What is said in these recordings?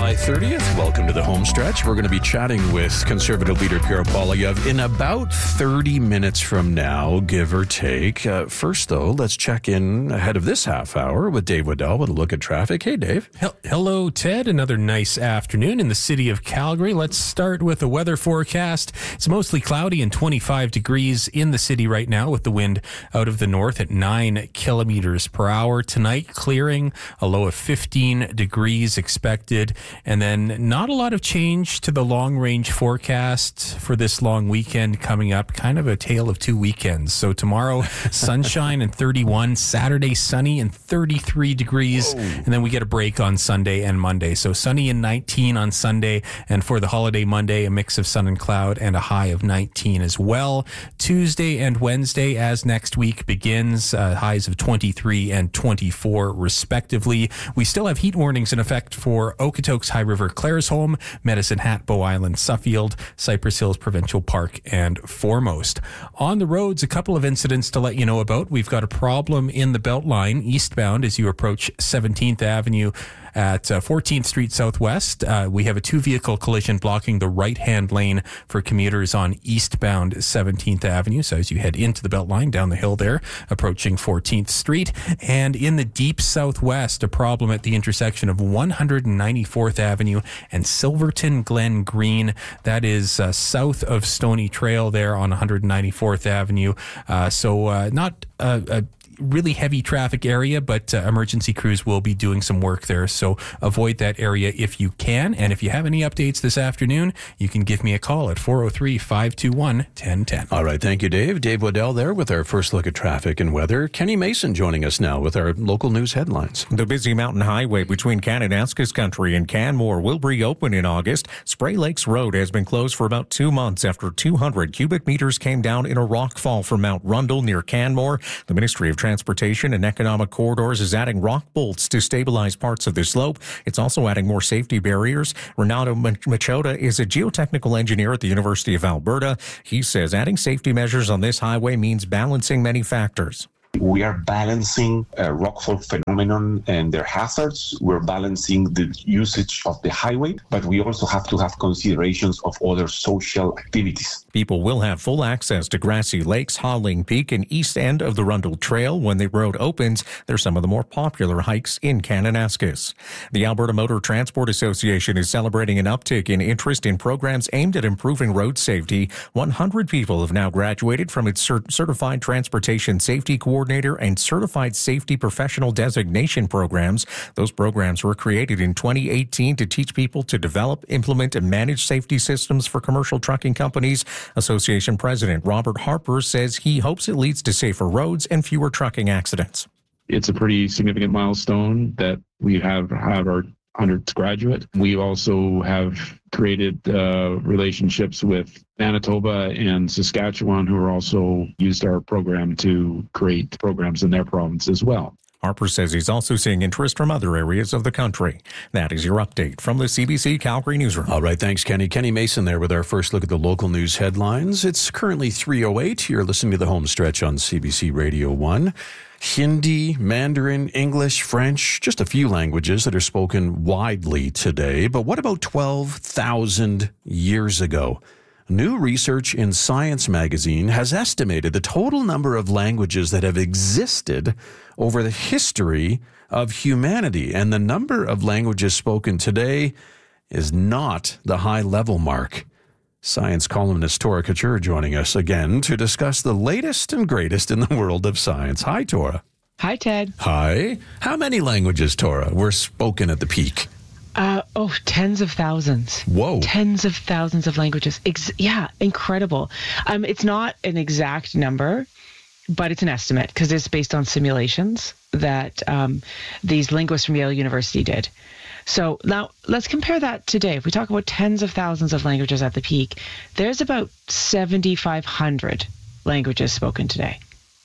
July 30th. Welcome to the home stretch. We're going to be chatting with Conservative leader Pierre Poilievre in about 30 minutes from now, give or take. First, though, let's check in ahead of this half hour with Dave Waddell with a look at traffic. Hey, Dave. Hello, Ted. Another nice afternoon in the city of Calgary. Let's start with the weather forecast. It's mostly cloudy and 25 degrees in the city right now with the wind out of the north at 9 kilometers per hour. Tonight, clearing, a low of 15 degrees expected, and then not a lot of change to the long-range forecast for this long weekend coming up. Kind of a tale of two weekends. So tomorrow, sunshine and 31, Saturday, sunny and 33 degrees, and then we get a break on Sunday and Monday. So sunny and 19 on Sunday, and for the holiday Monday, a mix of sun and cloud and a high of 19 as well. Tuesday and Wednesday, as next week begins, highs of 23 and 24 respectively. We still have heat warnings in effect for Okotoks, High River, Claresholm, Medicine Hat, Bow Island, Suffield, Cypress Hills Provincial Park, and Foremost. On the roads, a couple of incidents to let you know about. We've got a problem in the Beltline eastbound as you approach 17th Avenue at 14th Street Southwest. We have a two-vehicle collision blocking the right-hand lane for commuters on eastbound 17th Avenue. So as you head into the Beltline, down the hill there, approaching 14th Street. And in the deep southwest, a problem at the intersection of 194th Avenue and Silverton Glen Green. That is south of Stony Trail there on 194th Avenue. So not a really heavy traffic area, but emergency crews will be doing some work there. So avoid that area if you can. And if you have any updates this afternoon, you can give me a call at 403-521-1010. All right. Thank you, Dave. Dave Waddell there with our first look at traffic and weather. Kenny Mason joining us now with our local news headlines. The busy mountain highway between Kananaskis Country and Canmore will reopen in August. Spray Lakes Road has been closed for about 2 months after 200 cubic meters came down in a rock fall from Mount Rundle near Canmore. The Ministry of Transportation and Economic Corridors is adding rock bolts to stabilize parts of the slope. It's also adding more safety barriers. Renato Machota is a geotechnical engineer at the University of Alberta. He says adding safety measures on this highway means balancing many factors. We are balancing rockfall phenomenon and their hazards. We're balancing the usage of the highway, but we also have to have considerations of other social activities. People will have full access to Grassy Lakes, Howling Peak, and east end of the Rundle Trail when the road opens. They're some of the more popular hikes in Kananaskis. The Alberta Motor Transport Association is celebrating an uptick in interest in programs aimed at improving road safety. 100 people have now graduated from its Certified Transportation Safety Coordinator and Certified Safety Professional Designation programs. Those programs were created in 2018 to teach people to develop, implement, and manage safety systems for commercial trucking companies. Association President Robert Harper says he hopes it leads to safer roads and fewer trucking accidents. It's a pretty significant milestone that we have our 100th graduate. We also have created relationships with Manitoba and Saskatchewan, who are also used our program to create programs in their province as well. Harper says he's also seeing interest from other areas of the country. That is your update from the CBC Calgary Newsroom. All right, thanks, Kenny. Kenny Mason there with our first look at the local news headlines. It's currently 3:08. You're listening to the home stretch on CBC Radio 1. Hindi, Mandarin, English, French, just a few languages that are spoken widely today. But what about 12,000 years ago? New research in Science magazine has estimated the total number of languages that have existed over the history of humanity. And the number of languages spoken today is not the high-level mark. Science columnist Tora Couture joining us again to discuss the latest and greatest in the world of science. Hi, Tora. Hi, Ted. Hi. How many languages, Tora, were spoken at the peak? Tens of thousands. Whoa. Tens of thousands of languages. Incredible. It's not an exact number, but it's an estimate because it's based on simulations that these linguists from Yale University did. So now let's compare that today. If we talk about tens of thousands of languages at the peak, there's about 7,500 languages spoken today.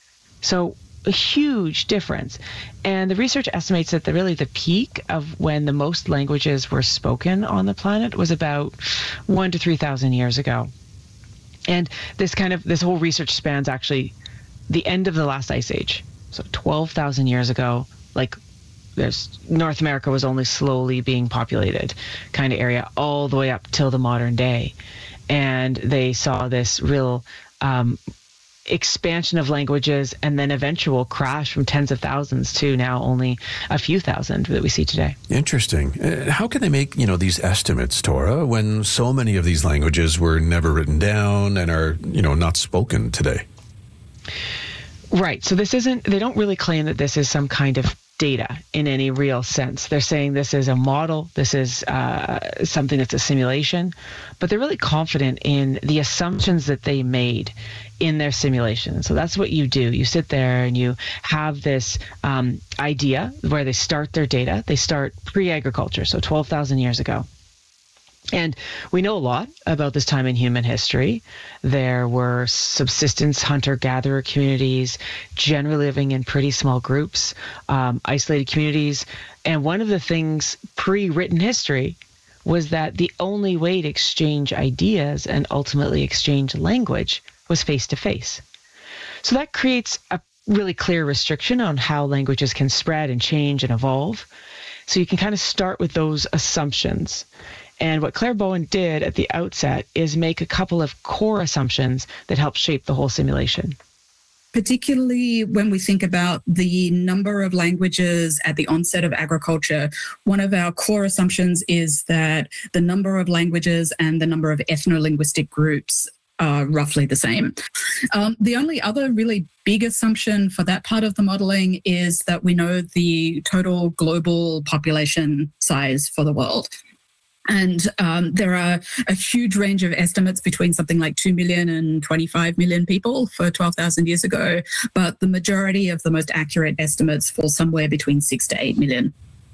So a huge difference. And the research estimates that the peak of when the most languages were spoken on the planet was about 1,000 to 3,000 years ago. And this whole research spans actually the end of the last ice age. So 12,000 years ago, like there's North America was only slowly being populated kind of area all the way up till the modern day. And they saw this real expansion of languages and then eventual crash from tens of thousands to now only a few thousand that we see today. Interesting. How can they make, these estimates, Tora, when so many of these languages were never written down and are, not spoken today? Right. So they don't really claim that this is some kind of data in any real sense. They're saying this is a model, this is something that's a simulation, but they're really confident in the assumptions that they made in their simulation. So that's what you do. You sit there and you have this idea where they start their data. They start pre-agriculture, so 12,000 years ago. And we know a lot about this time in human history. There were subsistence hunter-gatherer communities, generally living in pretty small groups, isolated communities. And one of the things pre-written history was that the only way to exchange ideas and ultimately exchange language was face-to-face. So that creates a really clear restriction on how languages can spread and change and evolve. So you can kind of start with those assumptions. And what Claire Bowen did at the outset is make a couple of core assumptions that help shape the whole simulation. Particularly when we think about the number of languages at the onset of agriculture, one of our core assumptions is that the number of languages and the number of ethno-linguistic groups are roughly the same. The only other really big assumption for that part of the modelling is that we know the total global population size for the world. And there are a huge range of estimates between something like 2 million and 25 million people for 12,000 years ago. But the majority of the most accurate estimates fall somewhere between 6 to 8 million.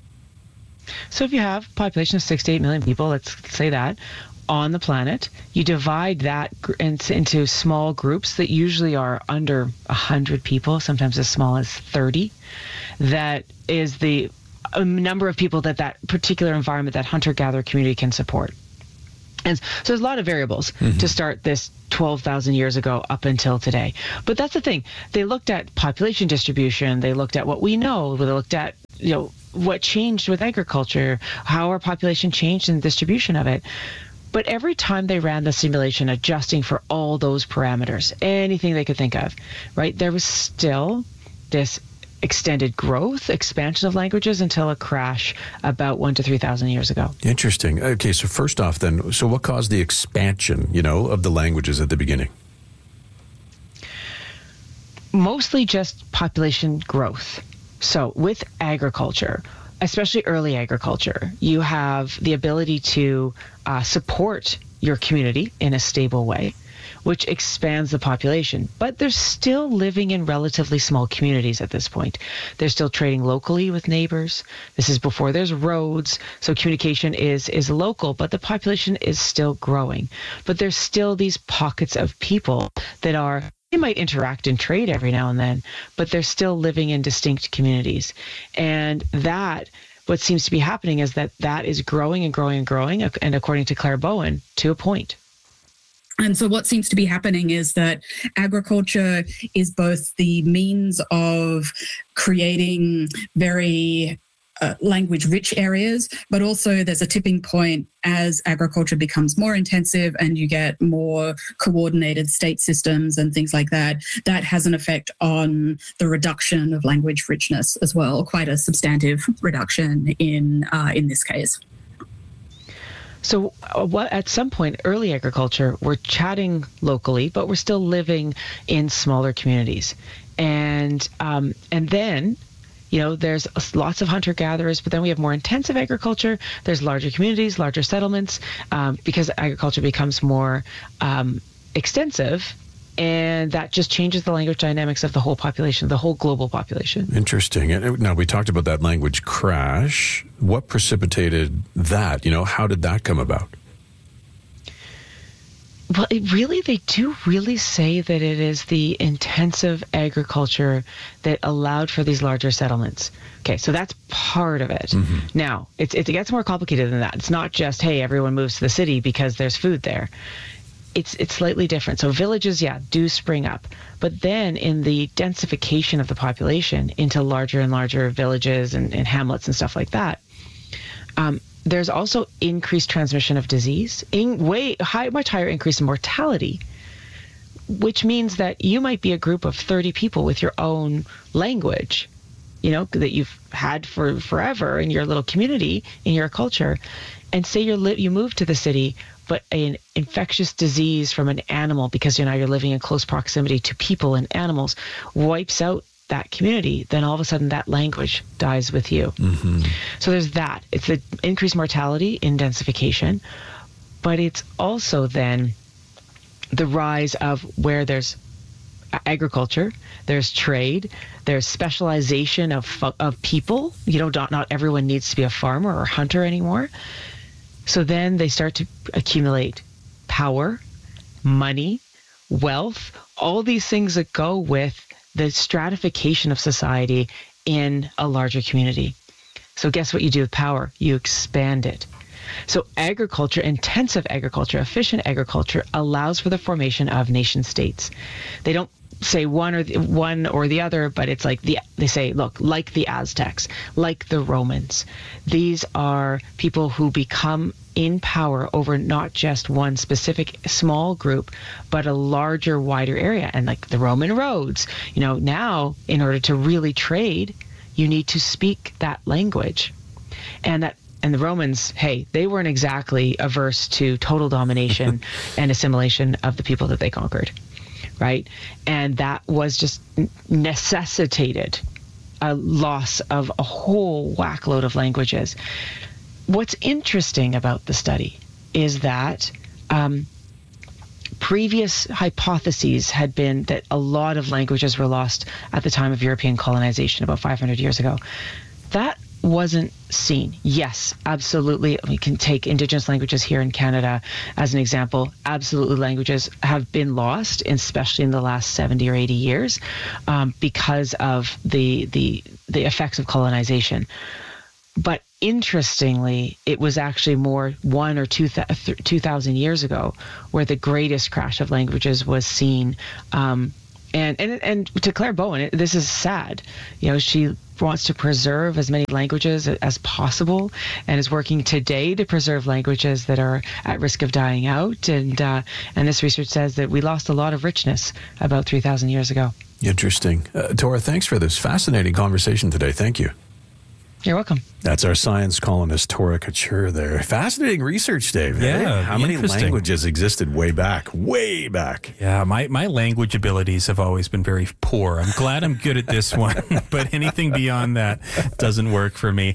So if you have a population of 6 to 8 million people, let's say that, on the planet, you divide that into small groups that usually are under 100 people, sometimes as small as 30. That is the a number of people that particular environment, that hunter-gatherer community can support. And so there's a lot of variables to start this 12,000 years ago up until today. But that's the thing. They looked at population distribution. They looked at what we know. They looked at, what changed with agriculture, how our population changed and the distribution of it. But every time they ran the simulation, adjusting for all those parameters, anything they could think of, right, there was still this extended growth, expansion of languages until a crash about 1,000 to 3,000 years ago. Interesting. Okay, so first off then, so what caused the expansion, of the languages at the beginning? Mostly just population growth. So with agriculture, especially early agriculture, you have the ability to support your community in a stable way, which expands the population. But they're still living in relatively small communities at this point. They're still trading locally with neighbors. This is before there's roads, so communication is local, but the population is still growing. But there's still these pockets of people that they might interact and trade every now and then, but they're still living in distinct communities. And what seems to be happening is that is growing and growing and growing, and according to Claire Bowen, to a point. And so what seems to be happening is that agriculture is both the means of creating very language-rich areas, but also there's a tipping point as agriculture becomes more intensive and you get more coordinated state systems and things like that. That has an effect on the reduction of language richness as well, quite a substantive reduction in this case. So at some point, early agriculture, we're chatting locally, but we're still living in smaller communities. And then, there's lots of hunter-gatherers, but then we have more intensive agriculture. There's larger communities, larger settlements, because agriculture becomes more extensive. And that just changes the language dynamics of the whole population, the whole global population. Interesting. And now we talked about that language crash. What precipitated that? How did that come about? Well, they do really say that it is the intensive agriculture that allowed for these larger settlements. Okay, so that's part of it. Mm-hmm. Now, it gets more complicated than that. It's not just, hey, everyone moves to the city because there's food there. it's slightly different. So villages, do spring up. But then in the densification of the population into larger and larger villages and hamlets and stuff like that, there's also increased transmission of disease, much higher increase in mortality, which means that you might be a group of 30 people with your own language, that you've had for forever in your little community, in your culture. And say you move to the city, but an infectious disease from an animal, because now you're living in close proximity to people and animals, wipes out that community, then all of a sudden that language dies with you. Mm-hmm. So there's that. It's the increased mortality in densification, but it's also then the rise of where there's agriculture, there's trade, there's specialization of people. Not everyone needs to be a farmer or hunter anymore. So then they start to accumulate power, money, wealth, all these things that go with the stratification of society in a larger community. So guess what you do with power? You expand it. So agriculture, intensive agriculture, efficient agriculture allows for the formation of nation states. They don't say one or the other, but it's like they say, look, like the Aztecs, like the Romans. These are people who become in power over not just one specific small group, but a larger, wider area. And like the Roman roads, now in order to really trade, you need to speak that language. And the Romans, they weren't exactly averse to total domination and assimilation of the people that they conquered, right? And that was just necessitated a loss of a whole whackload of languages. What's interesting about the study is that previous hypotheses had been that a lot of languages were lost at the time of European colonization about 500 years ago. That wasn't seen. Yes, absolutely. We can take Indigenous languages here in Canada as an example. Absolutely, languages have been lost, especially in the last 70 or 80 years, because of the effects of colonization. But interestingly, it was actually more 1,000 or 2,000 years ago where the greatest crash of languages was seen. And to Claire Bowen, this is sad. She wants to preserve as many languages as possible and is working today to preserve languages that are at risk of dying out. And this research says that we lost a lot of richness about 3,000 years ago. Interesting. Tora, thanks for this fascinating conversation today. Thank you. You're welcome. That's our science columnist, Tora Couture there. Fascinating research, Dave. Yeah. How many languages existed way back? Way back. Yeah, my language abilities have always been very poor. I'm glad I'm good at this one, but anything beyond that doesn't work for me.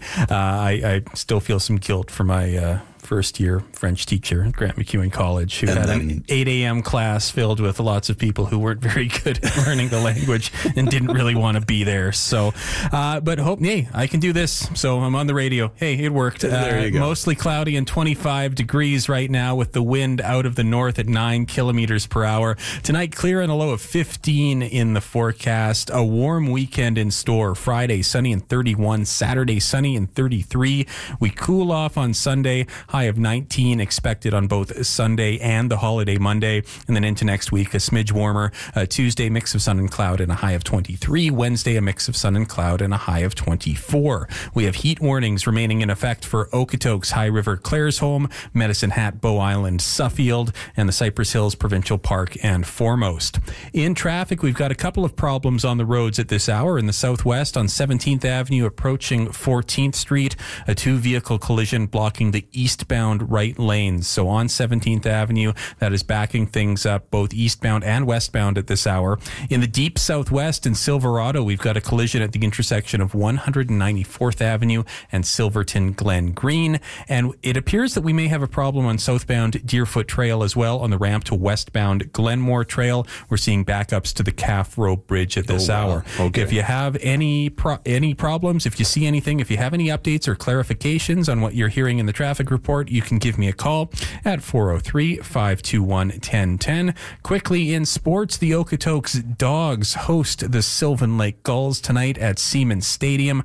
I still feel some guilt for my first year French teacher at Grant MacEwan College, who had an 8 a.m. class filled with lots of people who weren't very good at learning the language and didn't really want to be there. So, but I can do this. So I'm on the radio. Hey, it worked. There you go. Mostly cloudy and 25 degrees right now with the wind out of the north at 9 kilometers per hour. Tonight, clear and a low of 15 in the forecast. A warm weekend in store. Friday, sunny and 31. Saturday, sunny and 33. We cool off on Sunday. High of 19 expected on both Sunday and the holiday Monday. And then into next week, a smidge warmer. Tuesday, mix of sun and cloud and a high of 23. Wednesday, a mix of sun and cloud and a high of 24. We have heat warnings remaining in effect for Okotoks, High River, Claresholm, Medicine Hat, Bow Island, Suffield, and the Cypress Hills Provincial Park and Foremost. In traffic, we've got a couple of problems on the roads at this hour. In the southwest on 17th Avenue approaching 14th Street, a two-vehicle collision blocking the eastbound right lanes. So on 17th Avenue, that is backing things up both eastbound and westbound at this hour. In the deep southwest in Silverado, we've got a collision at the intersection of 194th Avenue and Silverton Glen Green. And it appears that we may have a problem on southbound Deerfoot Trail as well on the ramp to westbound Glenmore Trail. We're seeing backups to the Calf Rope Bridge at this hour. Okay. If you have any problems, if you see anything, if you have any updates or clarifications on what you're hearing in the traffic report, support, you can give me a call at 403-521-1010. Quickly in sports, the Okotoks Dogs host the Sylvan Lake Gulls tonight at Siemens Stadium.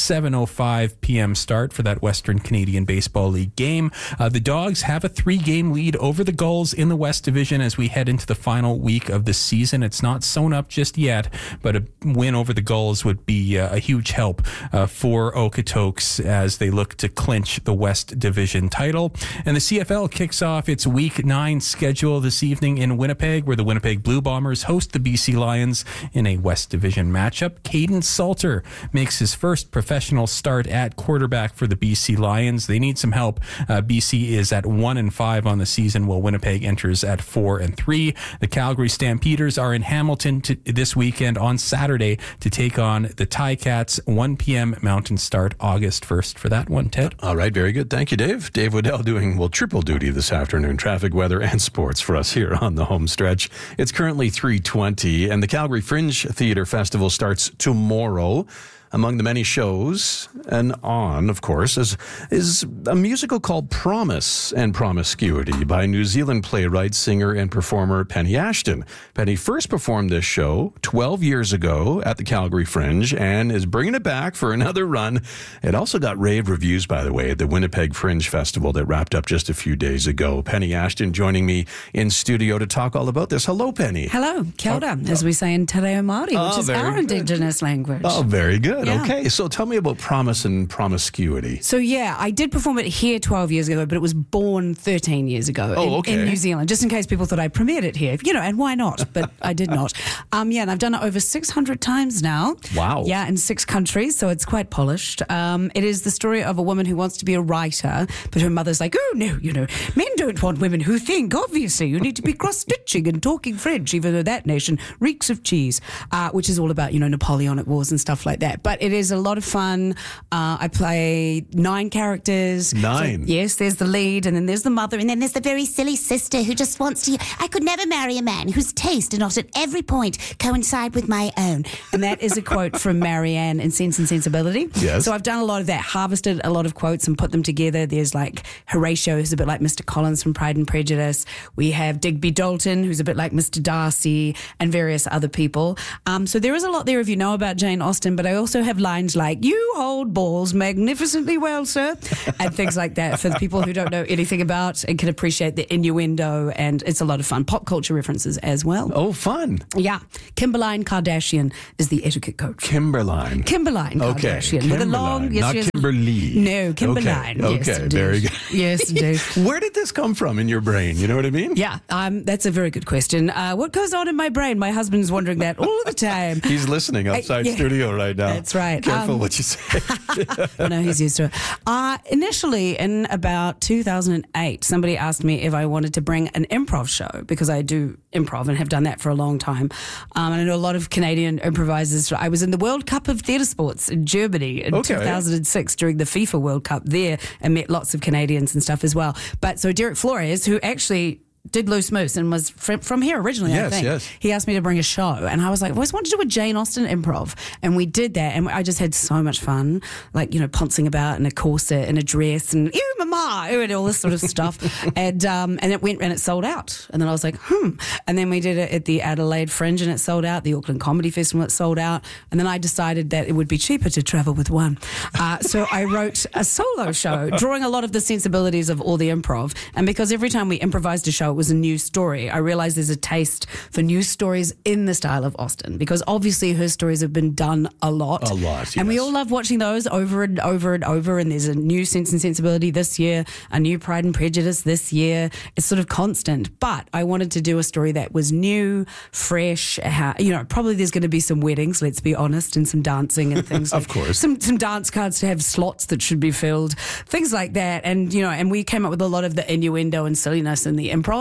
7:05 p.m. start for that Western Canadian Baseball League game. The Dogs have a 3-game lead over the Gulls in the West Division as we head into the final week of the season. It's not sewn up just yet, but a win over the Gulls would be a huge help for Okotoks as they look to clinch the West Division title. And the CFL kicks off its Week 9 schedule this evening in Winnipeg, where the Winnipeg Blue Bombers host the BC Lions in a West Division matchup. Caden Salter makes his first professional start at quarterback for the BC Lions. They need some help. BC is at 1-5 on the season, while Winnipeg enters at 4-3. The Calgary Stampeders are in Hamilton this weekend on Saturday to take on the Ticats. 1 p.m. Mountain start, August 1st for that one, Ted. All right, very good. Thank you, Dave. Dave Waddell doing, triple duty this afternoon, traffic, weather, and sports for us here on the home stretch. It's currently 3:20, and the Calgary Fringe Theatre Festival starts tomorrow. Among the many shows, and on, of course, is a musical called Promise and Promiscuity by New Zealand playwright, singer, and performer Penny Ashton. Penny first performed this show 12 years ago at the Calgary Fringe and is bringing it back for another run. It also got rave reviews, by the way, at the Winnipeg Fringe Festival that wrapped up just a few days ago. Penny Ashton joining me in studio to talk all about this. Hello, Penny. Hello, kia ora, as we say in Te Reo Māori, which is our Indigenous language. Oh, very good. Yeah. Okay, so tell me about Promise and Promiscuity. So, I did perform it here 12 years ago, but it was born 13 years ago in New Zealand, just in case people thought I premiered it here. And why not? But I did not. And I've done it over 600 times now. Wow. Yeah, in 6 countries, so it's quite polished. It is the story of a woman who wants to be a writer, but her mother's like, oh, no, men don't want women who think, obviously. You need to be cross-stitching and talking French, even though that nation reeks of cheese, which is all about, Napoleonic wars and stuff like that. But it is a lot of fun. I play 9 characters. 9? So, yes, there's the lead, and then there's the mother, and then there's the very silly sister who just wants to... I could never marry a man whose taste did not at every point coincide with my own. And that is a quote from Marianne in Sense and Sensibility. Yes. So I've done a lot of that, harvested a lot of quotes and put them together. There's like Horatio, who's a bit like Mr. Collins from Pride and Prejudice. We have Digby Dalton, who's a bit like Mr. Darcy, and various other people. So there is a lot there if you know about Jane Austen, but I also have lines like, you hold balls magnificently well, sir, and things like that for the people who don't know anything about and can appreciate the innuendo, and it's a lot of fun. Pop culture references as well. Oh, fun. Yeah. Kimberline Kardashian is the etiquette coach. Kimberline Kardashian. Kimberline, With a long... not Kimberly. No, Kimberline. Okay, yes, indeed. very good. Yes, indeed. Where did this come from in your brain? You know what I mean? Yeah, that's a very good question. What goes on in my brain? My husband's wondering that all the time. He's listening outside studio right now. That's right. Careful what you say. No, he's used to it. Initially, in about 2008, somebody asked me if I wanted to bring an improv show, because I do improv and have done that for a long time. And I know a lot of Canadian improvisers. I was in the World Cup of Theatre Sports in Germany in 2006 during the FIFA World Cup there, and met lots of Canadians and stuff as well. But so Derek Flores, who actually did Loose Moose and was from here originally, I think. Yes. He asked me to bring a show, and I was like, I always wanted to do a Jane Austen improv, and we did that, and I just had so much fun, like, pouncing about in a corset and a dress and ew, mama, and all this sort of stuff, and it went and it sold out, and then I was like, and then we did it at the Adelaide Fringe and it sold out, the Auckland Comedy Festival it sold out, and then I decided that it would be cheaper to travel with one, so I wrote a solo show, drawing a lot of the sensibilities of all the improv, and because every time we improvised a show, was a new story, I realized there's a taste for new stories in the style of Austen, because obviously her stories have been done a lot. Yes. And we all love watching those over and over and over, and there's a new Sense and Sensibility this year, a new Pride and Prejudice this year. It's sort of constant, but I wanted to do a story that was new, fresh, probably there's going to be some weddings, let's be honest, and some dancing and things. Of course. Some dance cards to have slots that should be filled, things like that. And, and we came up with a lot of the innuendo and silliness in the improv,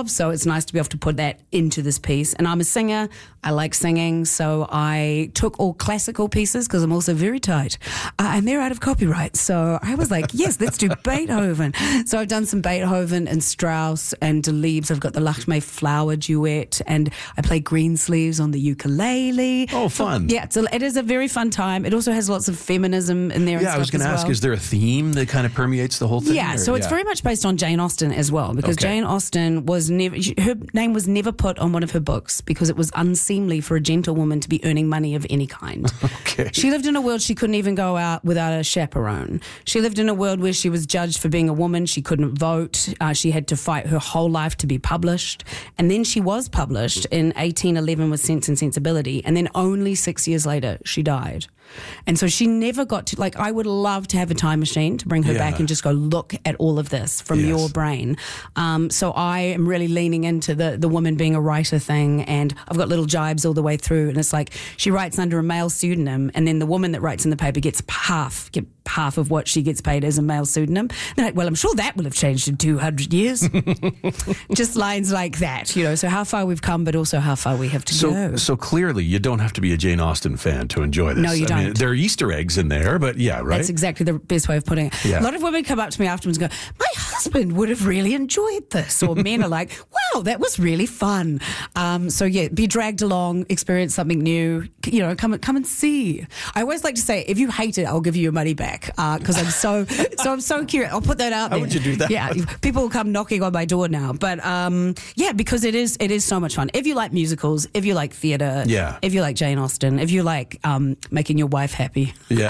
improv, so it's nice to be able to put that into this piece. And I'm a singer. I like singing, so I took all classical pieces because I'm also very tight, and they're out of copyright. So I was like, yes, let's do Beethoven. So I've done some Beethoven and Strauss and Delibes. I've got the Lachme Flower duet, and I play Greensleeves on the ukulele. Oh, fun. So, yeah, so it is a very fun time. It also has lots of feminism in there. Yeah, I was going to ask, is there a theme that kind of permeates the whole thing? Yeah, so it's very much based on Jane Austen as well, because Jane Austen was never, her name was never put on one of her books because it was unseemly for a gentlewoman to be earning money of any kind. Okay. She lived in a world she couldn't even go out without a chaperone. She lived in a world where she was judged for being a woman. She couldn't vote. She had to fight her whole life to be published. And then she was published in 1811 with Sense and Sensibility. And then only 6 years later, she died. And so she never got to, like, I would love to have a time machine to bring her back and just go look at all of this from your brain. So I am really leaning into the woman being a writer thing, and I've got little jibes all the way through. And it's like she writes under a male pseudonym, and then the woman that writes in the paper gets half of what she gets paid as a male pseudonym. They're like, well, I'm sure that will have changed in 200 years. Just lines like that, you know. So how far we've come, but also how far we have to go. So clearly, you don't have to be a Jane Austen fan to enjoy this. No, you don't. I mean, there are Easter eggs in there, but yeah, right? That's exactly the best way of putting it. Yeah. A lot of women come up to me afterwards and go, my husband would have really enjoyed this. Or men are like, wow, that was really fun. So yeah, be dragged along, experience something new, you know, come and see. I always like to say, if you hate it, I'll give you your money back. Because I'm so curious. I'll put that out there. How would you do that? Yeah, people will come knocking on my door now. But yeah, because it is so much fun. If you like musicals, if you like theatre, if you like Jane Austen, if you like making your wife happy. Yeah.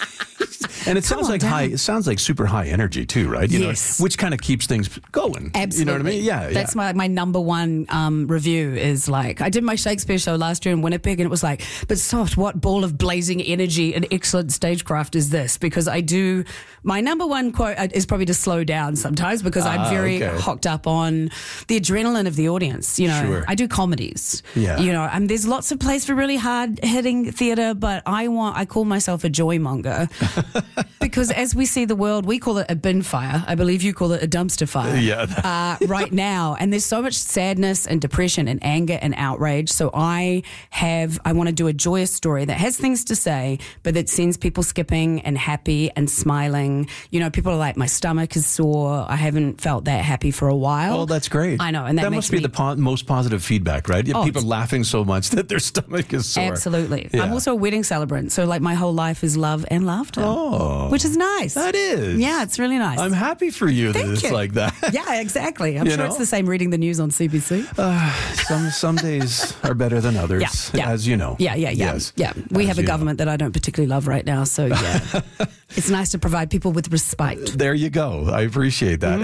And it sounds like high. It sounds like super high energy too, right? You know, which kind of keeps things going. Absolutely. You know what I mean? Yeah. That's my number one review is like, I did my Shakespeare show last year in Winnipeg, and it was like, but Soft, what ball of blazing energy and excellent stagecraft is this? Because my number one quote is probably to slow down sometimes, because I'm very hooked up on the adrenaline of the audience. You know, I do comedies. Yeah. You know, and there's lots of place for really hard hitting theatre, but I call myself a joy monger. Because as we see the world, we call it a bin fire. I believe you call it a dumpster fire. Yeah. Right now. And there's so much sadness and depression and anger and outrage. So I want to do a joyous story that has things to say, but that sends people skipping and happy and smiling. You know, people are like, my stomach is sore. I haven't felt that happy for a while. Oh, that's great. I know. And that must be the most positive feedback, right? People laughing so much that their stomach is sore. Absolutely. Yeah. I'm also a wedding celebrant. So like my whole life is love and laughter. Oh. Which is nice. That is. Yeah, it's really nice. I'm happy for you that it's you. Like that. Yeah, exactly. I'm sure it's the same reading the news on CBC. Some days are better than others, as you know. Yeah. Yes, yeah. We have a government that I don't particularly love right now, so yeah. It's nice to provide people with respite. There you go. I appreciate that.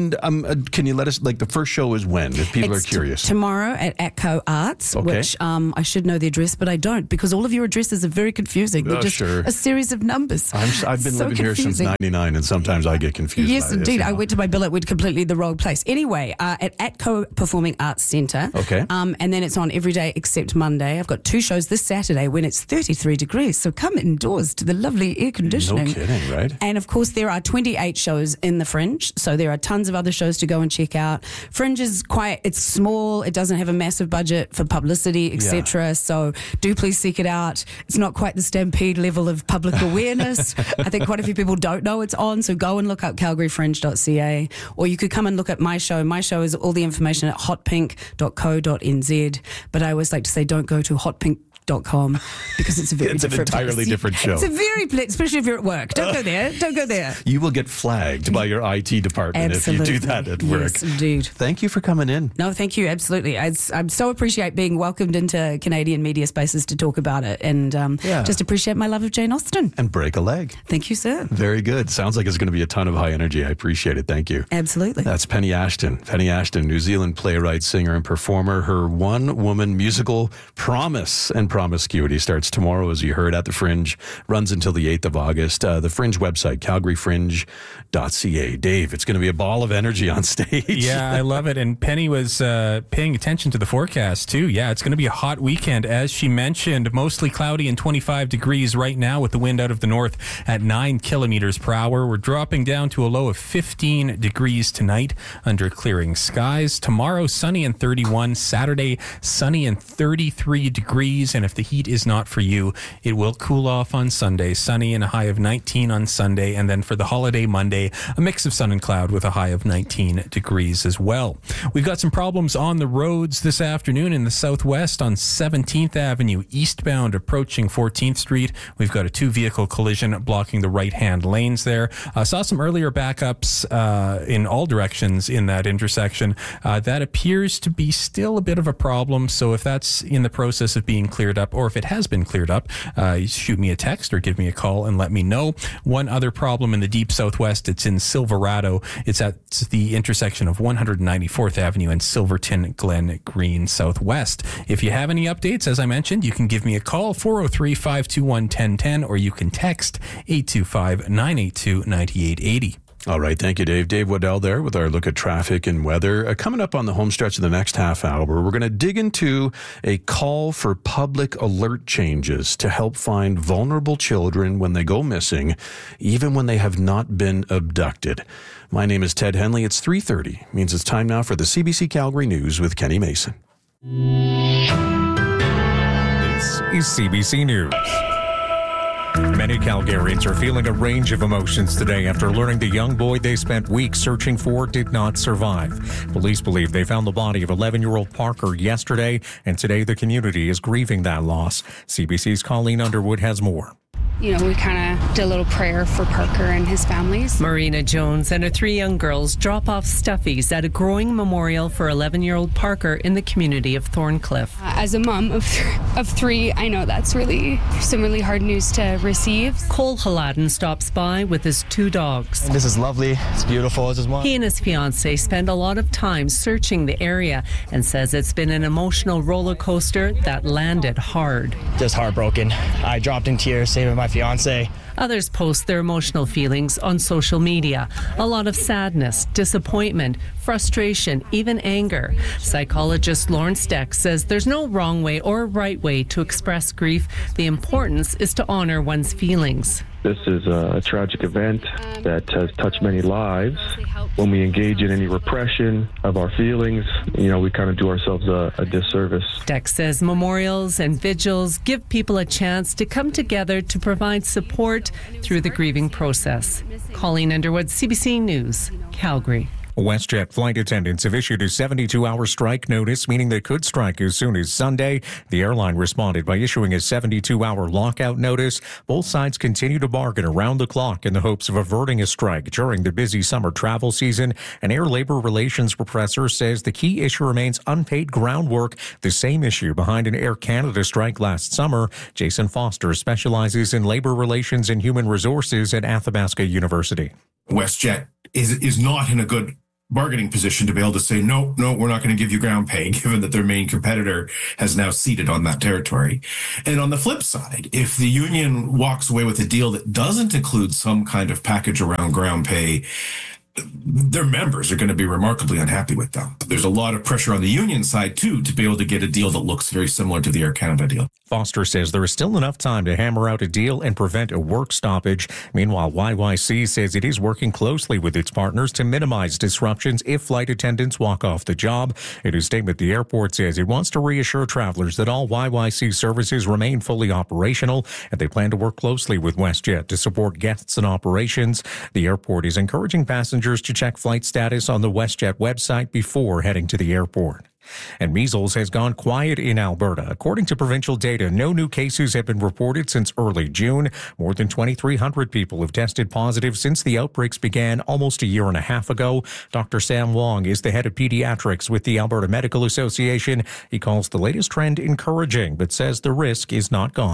And can you let us, like, the first show is when, if people are curious? Tomorrow at ATCO Arts, which I should know the address, but I don't, because all of your addresses are very confusing. They're just a series of numbers. I've been living here since 99, and sometimes I get confused. Yes, by indeed. This, I went to my billet, went completely the wrong place. Anyway, at ATCO Performing Arts Centre. Okay. And then it's on every day except Monday. I've got 2 shows this Saturday when it's 33 degrees. So come indoors to the lovely air conditioning. No kidding, right? And of course, there are 28 shows in the Fringe. So there are tons of other shows to go and check out. Fringe is it's small. It doesn't have a massive budget for publicity, etc. Yeah. So do please seek it out. It's not quite the Stampede level of public awareness. I think quite a few people don't know it's on. So go and look up calgaryfringe.ca, or you could come and look at my show. My show is all the information at hotpink.co.nz. But I always like to say, don't go to hotpink.com because it's a very it's an entirely different show. It's a very, especially if you're at work. Don't go there. Don't go there. You will get flagged by your IT department if you do that at work. Yes, indeed. Thank you for coming in. No, thank you. Absolutely. I so appreciate being welcomed into Canadian media spaces to talk about it, and just appreciate my love of Jane Austen. And break a leg. Thank you, sir. Very good. Sounds like it's going to be a ton of high energy. I appreciate it. Thank you. Absolutely. That's Penny Ashton. Penny Ashton, New Zealand playwright, singer, and performer. Her one-woman musical Promise and Promiscuity starts tomorrow, as you heard, at the Fringe. Runs until the 8th of August. The Fringe website, calgaryfringe.ca. Dave, it's going to be a ball of energy on stage. Yeah, I love it. And Penny was paying attention to the forecast, too. Yeah, it's going to be a hot weekend. As she mentioned, mostly cloudy and 25 degrees right now with the wind out of the north at 9 kilometers per hour. We're dropping down to a low of 15 degrees tonight under clearing skies. Tomorrow, sunny and 31. Saturday, sunny and 33 degrees. And if the heat is not for you, it will cool off on Sunday. Sunny and a high of 19 on Sunday. And then for the holiday Monday, a mix of sun and cloud with a high of 19 degrees as well. We've got some problems on the roads this afternoon in the southwest on 17th Avenue, eastbound approaching 14th Street. We've got a 2-vehicle collision blocking the right-hand lanes there. Saw some earlier backups in all directions in that intersection. That appears to be still a bit of a problem. So if that's in the process of being cleared up, or if it has been cleared up, shoot me a text or give me a call and let me know. One other problem in the deep southwest, it's in Silverado. It's at the intersection of 194th Avenue and Silverton Glen Green Southwest. If you have any updates, as I mentioned, you can give me a call, 403-521-1010, or you can text 825-982-9880. All right. Thank you, Dave. Dave Waddell there with our look at traffic and weather. Coming up on the home stretch of the next half hour, we're going to dig into a call for public alert changes to help find vulnerable children when they go missing, even when they have not been abducted. My name is Ted Henley. It's 3:30. Means it's time now for the CBC Calgary News with Kenny Mason. This is CBC News. Many Calgarians are feeling a range of emotions today after learning the young boy they spent weeks searching for did not survive. Police believe they found the body of 11-year-old Parker yesterday, and today the community is grieving that loss. CBC's Colleen Underwood has more. You know, we kind of did a little prayer for Parker and his families. Marina Jones and her 3 young girls drop off stuffies at a growing memorial for 11-year-old Parker in the community of Thorncliffe. As a mom of 3, I know that's some really hard news to receive. Cole Haladin stops by with his 2 dogs. This is lovely. It's beautiful. He and his fiancée spend a lot of time searching the area and says it's been an emotional roller coaster that landed hard. Just heartbroken. I dropped in tears saving my fiance. Others post their emotional feelings on social media. A lot of sadness, disappointment, frustration, even anger. Psychologist Lawrence Deck says there's no wrong way or right way to express grief. The importance is to honor one's feelings. This is a tragic event that has touched many lives. When we engage in any repression of our feelings, we kind of do ourselves a disservice. Deck says memorials and vigils give people a chance to come together to provide support through the grieving process. Colleen Underwood, CBC News, Calgary. WestJet flight attendants have issued a 72-hour strike notice, meaning they could strike as soon as Sunday. The airline responded by issuing a 72-hour lockout notice. Both sides continue to bargain around the clock in the hopes of averting a strike during the busy summer travel season. An Air Labor Relations professor says the key issue remains unpaid ground work, the same issue behind an Air Canada strike last summer. Jason Foster specializes in labor relations and human resources at Athabasca University. WestJet is not in a good bargaining position to be able to say, no, we're not going to give you ground pay, given that their main competitor has now ceded on that territory. And on the flip side, if the union walks away with a deal that doesn't include some kind of package around ground pay, their members are going to be remarkably unhappy with them. There's a lot of pressure on the union side, too, to be able to get a deal that looks very similar to the Air Canada deal. Foster says there is still enough time to hammer out a deal and prevent a work stoppage. Meanwhile, YYC says it is working closely with its partners to minimize disruptions if flight attendants walk off the job. In a statement, the airport says it wants to reassure travelers that all YYC services remain fully operational, and they plan to work closely with WestJet to support guests and operations. The airport is encouraging passengers to check flight status on the WestJet website before heading to the airport. And measles has gone quiet in Alberta. According to provincial data, no new cases have been reported since early June. More than 2,300 people have tested positive since the outbreaks began almost a year and a half ago. Dr. Sam Wong is the head of pediatrics with the Alberta Medical Association. He calls the latest trend encouraging, but says the risk is not gone.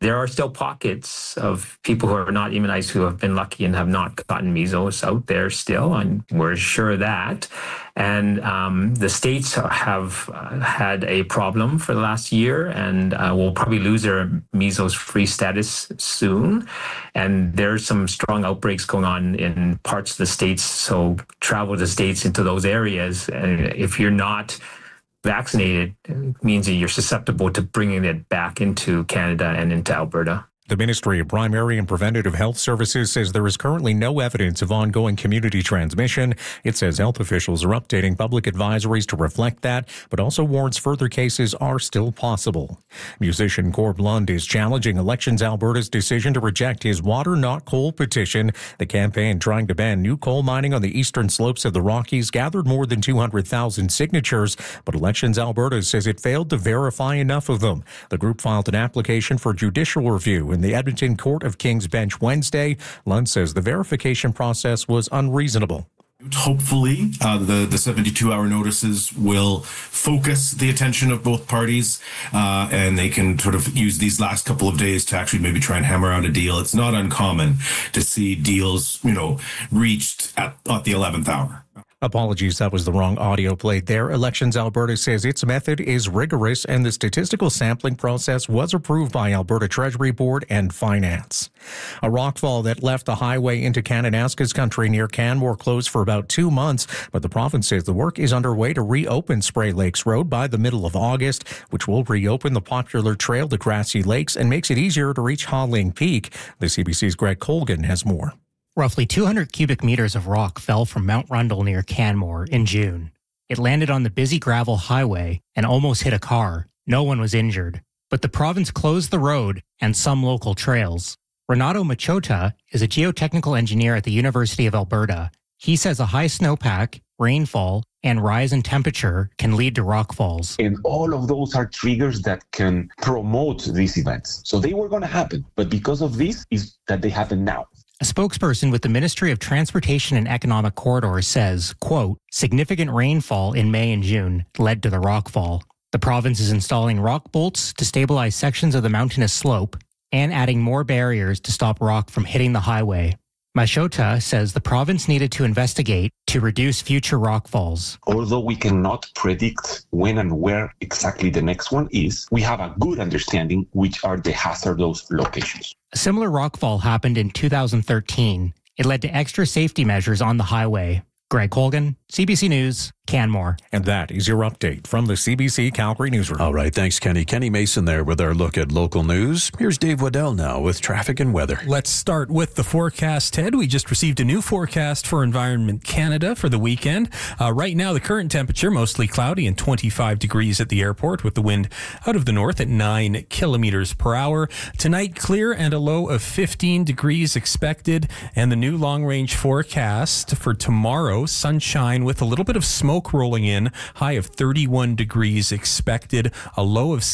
there are still pockets of people who are not immunized who have been lucky and have not gotten measles out there still, and we're sure of that. And the states have had a problem for the last year and will probably lose their measles-free status soon. And there's some strong outbreaks going on in parts of the states, so travel to the states into those areas. And if you're not vaccinated, it means that you're susceptible to bringing it back into Canada and into Alberta. The Ministry of Primary and Preventative Health Services says there is currently no evidence of ongoing community transmission. It says health officials are updating public advisories to reflect that, but also warns further cases are still possible. Musician Corb Lund is challenging Elections Alberta's decision to reject his Water Not Coal petition. The campaign trying to ban new coal mining on the eastern slopes of the Rockies gathered more than 200,000 signatures, but Elections Alberta says it failed to verify enough of them. The group filed an application for judicial review in the Edmonton Court of King's Bench Wednesday. Lund says the verification process was unreasonable. Hopefully, the 72-hour notices will focus the attention of both parties, and they can sort of use these last couple of days to actually maybe try and hammer out a deal. It's not uncommon to see deals, reached at the 11th hour. Apologies, that was the wrong audio played there. Elections Alberta says its method is rigorous and the statistical sampling process was approved by Alberta Treasury Board and Finance. A rockfall that left the highway into Kananaskis country near Canmore closed for about 2 months, but the province says the work is underway to reopen Spray Lakes Road by the middle of August, which will reopen the popular trail to Grassy Lakes and makes it easier to reach Ha-Ling Peak. The CBC's Greg Colgan has more. Roughly 200 cubic meters of rock fell from Mount Rundle near Canmore in June. It landed on the busy gravel highway and almost hit a car. No one was injured, but the province closed the road and some local trails. Renato Machota is a geotechnical engineer at the University of Alberta. He says a high snowpack, rainfall, and rise in temperature can lead to rockfalls. And all of those are triggers that can promote these events. So they were going to happen, but because of this is that they happen now. A spokesperson with the Ministry of Transportation and Economic Corridors says, quote, significant rainfall in May and June led to the rockfall. The province is installing rock bolts to stabilize sections of the mountainous slope and adding more barriers to stop rock from hitting the highway. Machota says the province needed to investigate to reduce future rockfalls. Although we cannot predict when and where exactly the next one is, we have a good understanding which are the hazardous locations. A similar rockfall happened in 2013. It led to extra safety measures on the highway. Greg Colgan, CBC News, Canmore. And that is your update from the CBC Calgary Newsroom. All right, thanks, Kenny. Kenny Mason there with our look at local news. Here's Dave Waddell now with traffic and weather. Let's start with the forecast, Ted. We just received a new forecast for Environment Canada for the weekend. Right now, the current temperature, mostly cloudy and 25 degrees at the airport with the wind out of the north at 9 kilometers per hour. Tonight, clear and a low of 15 degrees expected. And the new long-range forecast for tomorrow, sunshine with a little bit of smoke rolling in, high of 31 degrees expected, a low of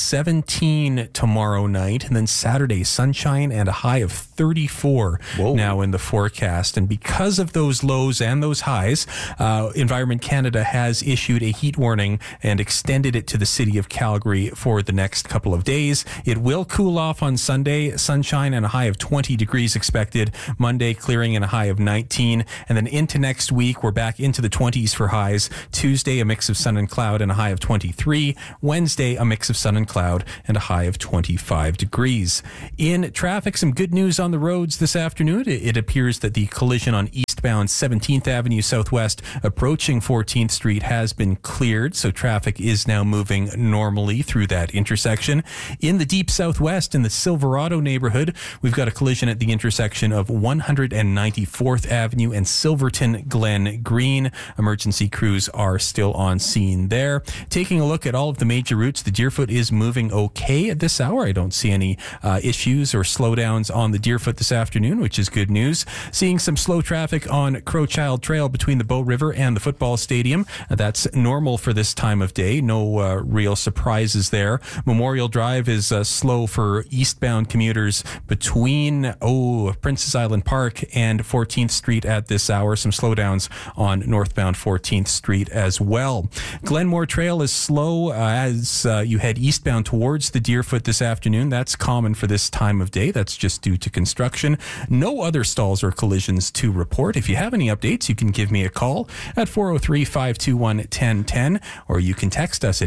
17 tomorrow night, and then Saturday, sunshine and a high of 34 now in the forecast. And because of those lows and those highs, Environment Canada has issued a heat warning and extended it to the city of Calgary for the next couple of days. It will cool off on Sunday, sunshine and a high of 20 degrees expected, Monday clearing and a high of 19, and then into next week we're back into the 20s for highs. Tuesday, a mix of sun and cloud and a high of 23. Wednesday, a mix of sun and cloud and a high of 25 degrees. In traffic, some good news on the roads this afternoon. It appears that the collision on eastbound 17th Avenue Southwest approaching 14th Street has been cleared, so traffic is now moving normally through that intersection. In the deep southwest, in the Silverado neighborhood, we've got a collision at the intersection of 194th Avenue and Silverton Glen Green. Emergency crews are still on scene there. Taking a look at all of the major routes, the Deerfoot is moving okay at this hour. I don't see any issues or slowdowns on the Deerfoot this afternoon, which is good news. Seeing some slow traffic on Crowchild Trail between the Bow River and the football stadium. That's normal for this time of day. No real surprises there. Memorial Drive is slow for eastbound commuters between Princess Island Park and 14th Street at this hour. Some slowdowns on northbound around 14th Street as well. Glenmore Trail is slow as you head eastbound towards the Deerfoot this afternoon. That's common for this time of day. That's just due to construction. No other stalls or collisions to report. If you have any updates, you can give me a call at 403-521-1010, or you can text us at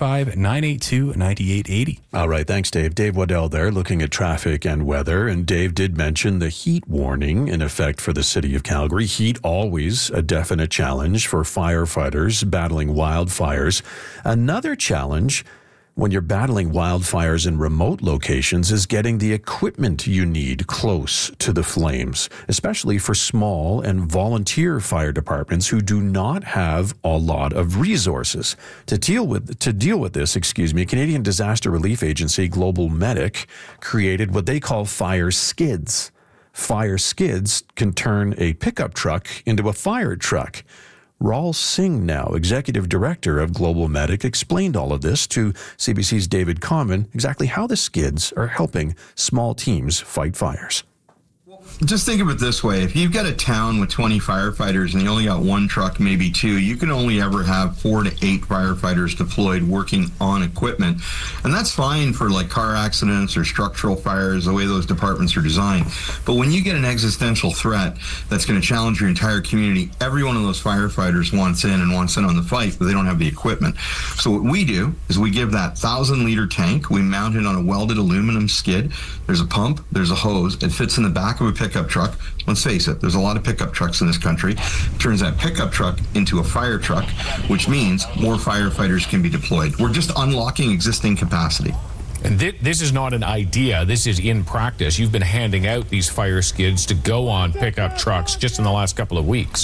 825-982-9880. All right, thanks, Dave. Dave Waddell there, looking at traffic and weather. And Dave did mention the heat warning in effect for the city of Calgary. Heat always a definite challenge for firefighters battling wildfires. Another challenge when you're battling wildfires in remote locations is getting the equipment you need close to the flames, especially for small and volunteer fire departments who do not have a lot of resources. To deal with this, Canadian Disaster Relief Agency Global Medic created what they call fire skids. Fire skids can turn a pickup truck into a fire truck. Raul Singh, now Executive Director of Global Medic, explained all of this to CBC's David Common, exactly how the skids are helping small teams fight fires. Just think of it this way. If you've got a town with 20 firefighters and you only got one truck, maybe two, you can only ever have 4 to 8 firefighters deployed working on equipment. And that's fine for like car accidents or structural fires, the way those departments are designed. But when you get an existential threat that's going to challenge your entire community, every one of those firefighters wants in on the fight, but they don't have the equipment. So what we do is we give that 1,000-liter tank, we mount it on a welded aluminum skid. There's a pump, there's a hose. It fits in the back of a pickup truck. Let's face it, there's a lot of pickup trucks in this country. It turns that pickup truck into a fire truck, which means more firefighters can be deployed. We're just unlocking existing capacity. And this is not an idea. This is in practice. You've been handing out these fire skids to go on pickup trucks just in the last couple of weeks.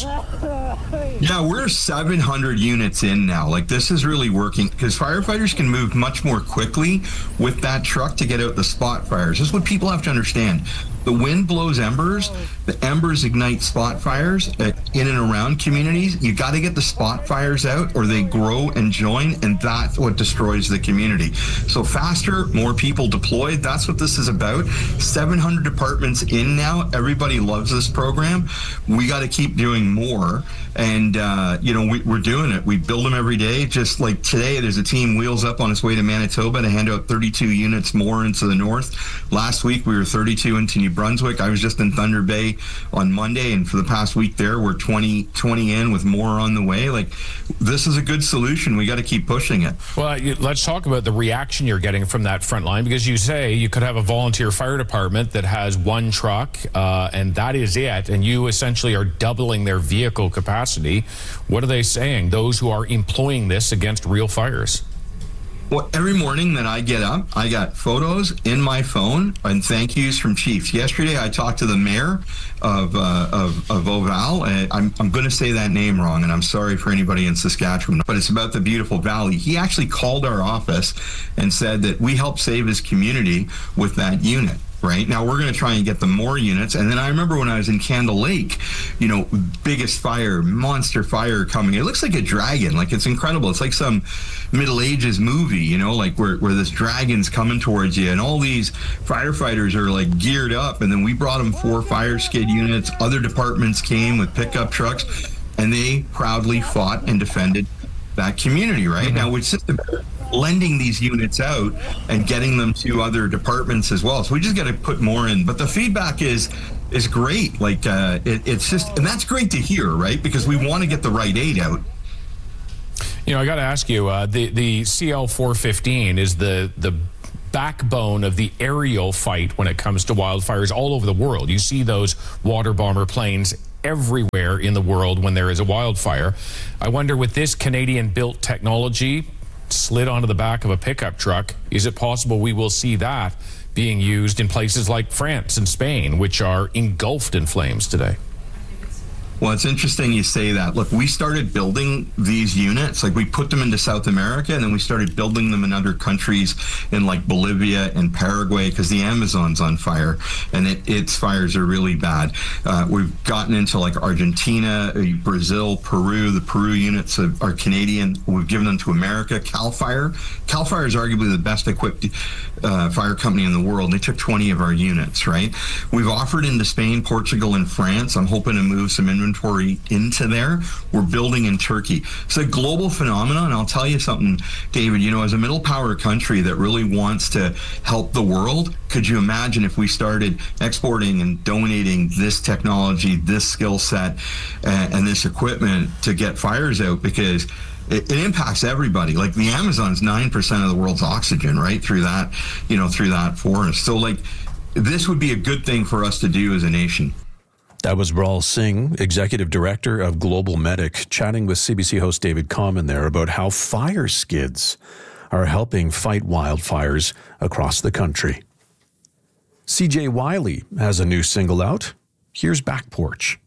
Yeah, we're 700 units in now. Like, this is really working because firefighters can move much more quickly with that truck to get out the spot fires. This is what people have to understand. The wind blows embers. The embers ignite spot fires in and around communities. You got to get the spot fires out or they grow and join, and that's what destroys the community. So faster, more people deployed. That's what this is about. 700 departments in now. Everybody loves this program. We got to keep doing more. And, we're doing it. We build them every day. Just like today, there's a team wheels up on its way to Manitoba to hand out 32 units more into the north. Last week, we were 32 into New Brunswick. I was just in Thunder Bay on Monday, and for the past week there, we're 20 in with more on the way. Like, this is a good solution. We got to keep pushing it. Well, let's talk about the reaction you're getting from that front line, because you say you could have a volunteer fire department that has one truck, and that is it, and you essentially are doubling their vehicle capacity. What are they saying, those who are employing this against real fires? Well, every morning that I get up, I got photos in my phone and thank yous from chiefs. Yesterday, I talked to the mayor of Oval. And I'm going to say that name wrong, and I'm sorry for anybody in Saskatchewan, but it's about the beautiful valley. He actually called our office and said that we helped save his community with that unit. Right now, we're going to try and get them more units. And then I remember when I was in Candle Lake, biggest fire, monster fire coming. It looks like a dragon. Like, it's incredible. It's like some Middle Ages movie, like where this dragon's coming towards you. And all these firefighters are like geared up. And then we brought them 4 fire skid units. Other departments came with pickup trucks, and they proudly fought and defended that community. Right now, which is lending these units out and getting them to other departments as well. So we just got to put more in. But the feedback is great. Like, it's just, and that's great to hear, right? Because we want to get the right aid out. I got to ask you, the CL-415 is the backbone of the aerial fight when it comes to wildfires all over the world. You see those water bomber planes everywhere in the world when there is a wildfire. I wonder, with this Canadian-built technology slid onto the back of a pickup truck, is it possible we will see that being used in places like France and Spain, which are engulfed in flames today? Well, it's interesting you say that. Look, we started building these units, like we put them into South America, and then we started building them in other countries in like Bolivia and Paraguay, because the Amazon's on fire and its fires are really bad. We've gotten into like Argentina, Brazil, Peru. The Peru units are Canadian. We've given them to America. Cal Fire is arguably the best equipped fire company in the world. They took 20 of our units, right? We've offered into Spain, Portugal, and France. I'm hoping to move some inventory inventory into there. We're building in Turkey. It's a global phenomenon. I'll tell you something, David, as a middle power country that really wants to help the world, could you imagine if we started exporting and donating this technology, this skill set, and this equipment to get fires out? Because it impacts everybody. Like the Amazon's 9% of the world's oxygen, right? Through that, through that forest. So this would be a good thing for us to do as a nation. That was Bral Singh, Executive Director of Global Medic, chatting with CBC host David Common there about how fire skids are helping fight wildfires across the country. CJ Wiley has a new single out. Here's Back Porch.